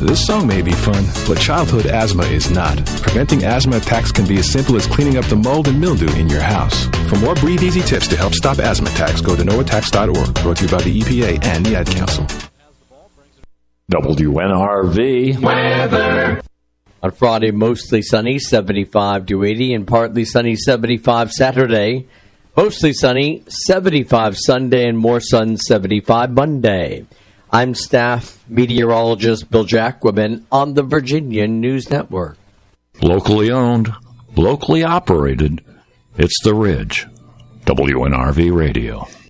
This song may be fun, but childhood asthma is not. Preventing asthma attacks can be as simple as cleaning up the mold and mildew in your house. For more Breathe Easy tips to help stop asthma attacks, go to noattacks.org. Brought to you by the EPA and the Ad Council. WNRV weather. On Friday, mostly sunny, 75 to 80, and partly sunny, 75 Saturday. Mostly sunny, 75 Sunday, and more sun, 75 Monday. I'm staff meteorologist Bill Jacquemin on the Virginia News Network. Locally owned, locally operated, it's The Ridge. WNRV Radio.